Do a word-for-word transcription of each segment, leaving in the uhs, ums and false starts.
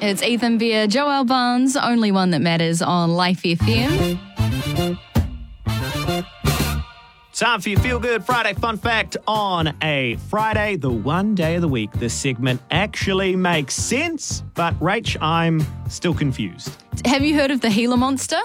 It's Ethan Beer, Joel Barnes, only one that matters on Life F M. Time for your Feel Good Friday fun fact on a Friday, the one day of the week this segment actually makes sense. But Rach, I'm still confused. Have you heard of the Gila monster?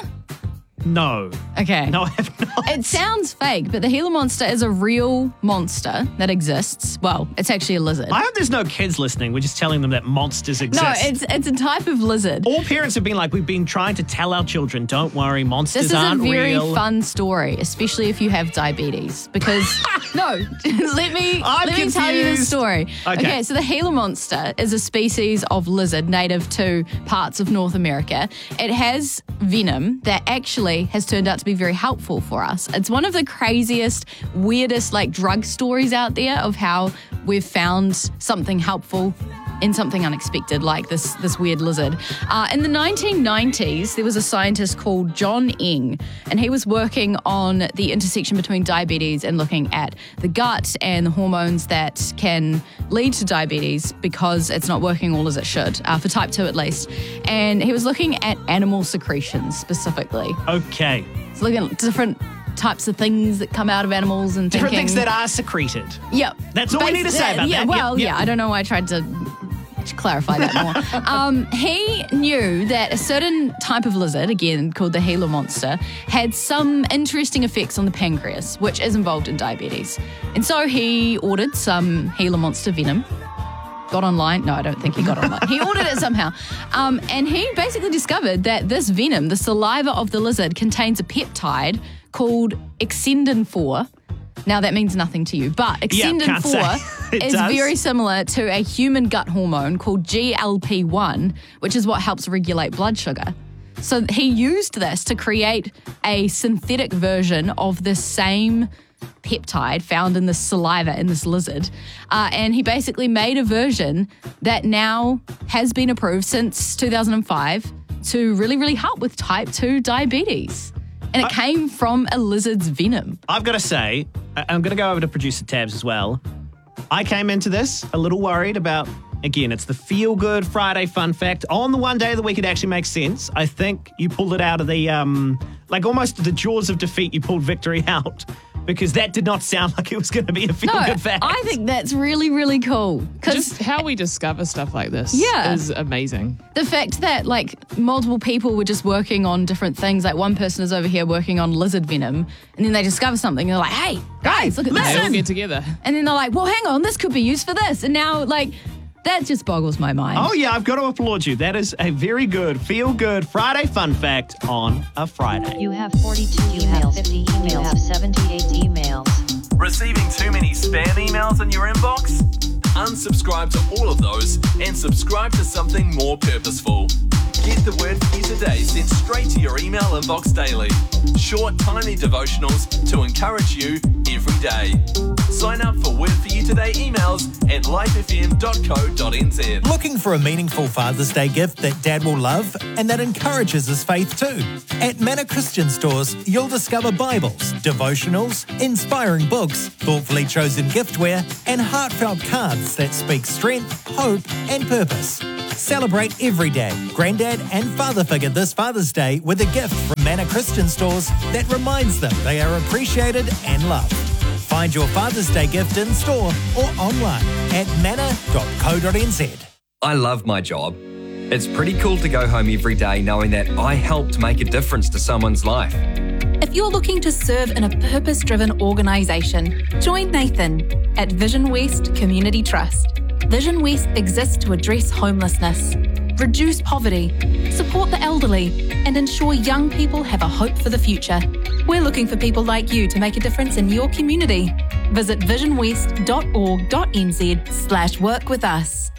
No. Okay. No, I have not. It sounds fake, but the Gila monster is a real monster that exists. Well, it's actually a lizard. I hope there's no kids listening. We're just telling them that monsters exist. No, it's it's a type of lizard. All parents have been like, we've been trying to tell our children, don't worry, monsters This is aren't a very real. fun story, especially if you have diabetes. Because, no, let me, I'm let me tell you this confused. story. Okay. okay, so the Gila monster is a species of lizard native to parts of North America. It has venom that actually has turned out to be very helpful for us. It's one of the craziest, weirdest like drug stories out there of how we've found something helpful in something unexpected, like this this weird lizard. Uh, in the nineteen nineties, there was a scientist called John Eng, and he was working on the intersection between diabetes and looking at the gut and the hormones that can lead to diabetes because it's not working all as it should, uh, for type two at least. And he was looking at animal secretions specifically. Okay. So looking at different types of things that come out of animals and Different thinking, things that are secreted. Yep. That's all we need to say about yeah, that. Well, Yep, yeah, yep. I don't know why I tried to clarify that more. um, he knew that a certain type of lizard, again called the Gila monster, had some interesting effects on the pancreas, which is involved in diabetes. And so he ordered some Gila monster venom. Got online? No, I don't think he got online. He ordered it somehow. Um, and he basically discovered that this venom, the saliva of the lizard, contains a peptide called Exendin four. Now, that means nothing to you, but Exendin can't four say. It is does. very similar to a human gut hormone called G L P one, which is what helps regulate blood sugar. So he used this to create a synthetic version of the same peptide found in the saliva in this lizard. Uh, and he basically made a version that now has been approved since two thousand five to really, really help with type two diabetes. And it I- came from a lizard's venom. I've got to say, I- I'm going to go over to producer Tabs as well. I came into this a little worried about, again, it's the Feel Good Friday fun fact. On the one day of the week, it actually makes sense. I think you pulled it out of the, um, like almost the jaws of defeat, you pulled victory out. Because that did not sound like it was going to be a Feel No, Good fact. I think that's really, really cool. Just how we discover stuff like this Yeah. is amazing. The fact that like multiple people were just working on different things, like one person is over here working on lizard venom, and then they discover something, and they're like, hey, guys, look at They all this. get together. And then they're like, well, hang on, this could be used for this. And now, like, that just boggles my mind. Oh, yeah, I've got to applaud you. That is a very good, Feel Good Friday fun fact on a Friday. You have forty-two emails. You have fifty emails. You have seventy-eight emails. Receiving too many spam emails in your inbox? Unsubscribe to all of those and subscribe to something more purposeful. Get the Word for You Today sent straight to your email inbox daily. Short, tiny devotionals to encourage you every day. Sign up for Word for You Today emails at life f m dot co dot n z. Looking for a meaningful Father's Day gift that Dad will love and that encourages his faith too? At Manor Christian Stores, you'll discover Bibles, devotionals, inspiring books, thoughtfully chosen giftware, and heartfelt cards that speak strength, hope, and purpose. Celebrate every day, Granddad and father figure this Father's Day with a gift from Manor Christian Stores that reminds them they are appreciated and loved. Find your Father's Day gift in store or online at manor dot co dot n z. I love my job. It's pretty cool to go home every day knowing that I helped make a difference to someone's life. If you're looking to serve in a purpose-driven organisation, join Nathan at Vision West Community Trust. Vision West exists to address homelessness, reduce poverty, support the elderly, and ensure young people have a hope for the future. We're looking for people like you to make a difference in your community. Visit vision west dot org dot n z slash work with us.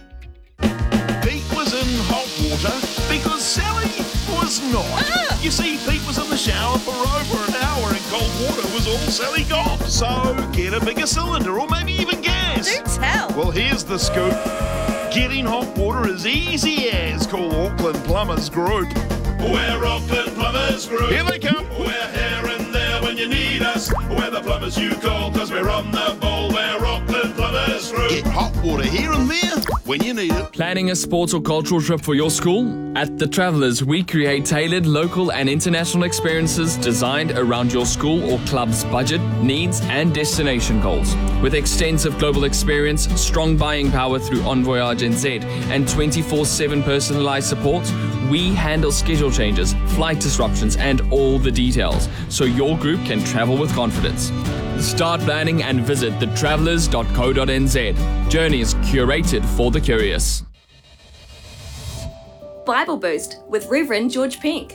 Pete was in hot water because Sally was not. Ah! You see, Pete was in the shower for over an hour and cold water was all Sally got. So get a bigger cylinder or maybe even gas. Do tell. Well, here's the scoop. Getting hot water is easy as. Call Auckland Plumbers Group. We're Auckland Plumbers Group. Here they come. We're here and there when you need need us. We're the plumbers you call, cause we're on the ball. We're Rockland Plumbers Group. Get hot water here and there when you need it. Planning a sports or cultural trip for your school? At The Travellers, we create tailored local and international experiences designed around your school or club's budget, needs, and destination goals. With extensive global experience, strong buying power through Envoyage N Z, and twenty-four seven personalized support, we handle schedule changes, flight disruptions, and all the details, so your group can travel with confidence. Start planning and visit the travellers dot co dot n z. Journeys curated for the curious. Bible Boost with Reverend George Pink.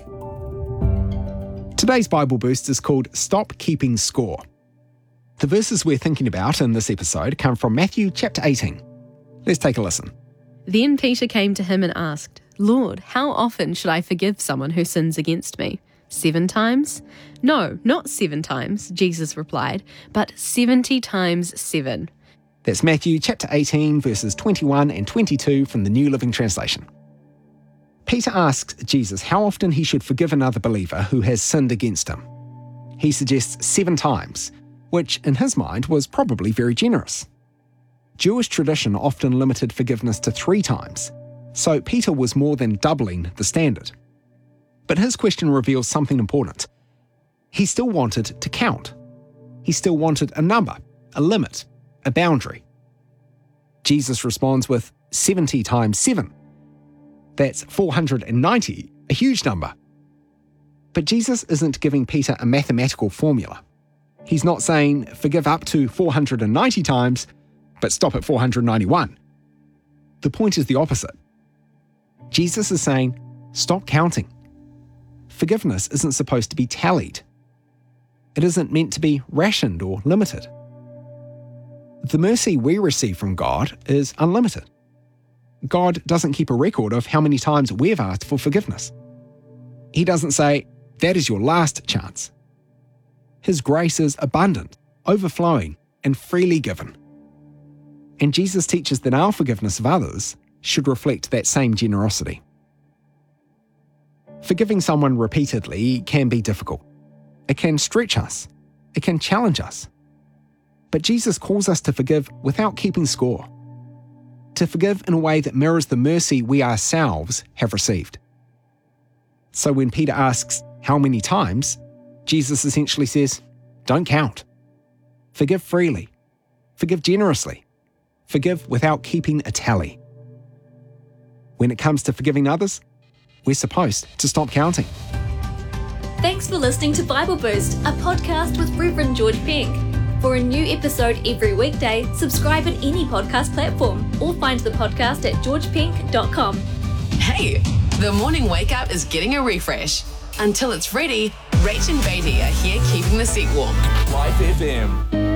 Today's Bible Boost is called Stop Keeping Score. The verses we're thinking about in this episode come from Matthew chapter eighteen. Let's take a listen. Then Peter came to him and asked, Lord, how often should I forgive someone who sins against me? Seven times? No, not seven times, Jesus replied, but seventy times seven. That's Matthew chapter eighteen, verses twenty-one and twenty-two from the New Living Translation. Peter asks Jesus how often he should forgive another believer who has sinned against him. He suggests seven times, which in his mind was probably very generous. Jewish tradition often limited forgiveness to three times, so Peter was more than doubling the standard. But his question reveals something important. He still wanted to count. He still wanted a number, a limit, a boundary. Jesus responds with seventy times seven. That's four hundred ninety, a huge number. But Jesus isn't giving Peter a mathematical formula. He's not saying forgive up to four hundred ninety times, but stop at four hundred ninety-one. The point is the opposite. Jesus is saying, stop counting. Forgiveness isn't supposed to be tallied. It isn't meant to be rationed or limited. The mercy we receive from God is unlimited. God doesn't keep a record of how many times we've asked for forgiveness. He doesn't say, that is your last chance. His grace is abundant, overflowing, and freely given. And Jesus teaches that our forgiveness of others should reflect that same generosity. Forgiving someone repeatedly can be difficult. It can stretch us. It can challenge us. But Jesus calls us to forgive without keeping score. To forgive in a way that mirrors the mercy we ourselves have received. So when Peter asks, how many times? Jesus essentially says, don't count. Forgive freely. Forgive generously. Forgive without keeping a tally. When it comes to forgiving others, we're supposed to stop counting. Thanks for listening to Bible Boost, a podcast with Reverend George Pink. For a new episode every weekday, subscribe at any podcast platform or find the podcast at george pink dot com. Hey, the morning wake up is getting a refresh. Until it's ready, Rach and Beatty are here keeping the seat warm. Life F M.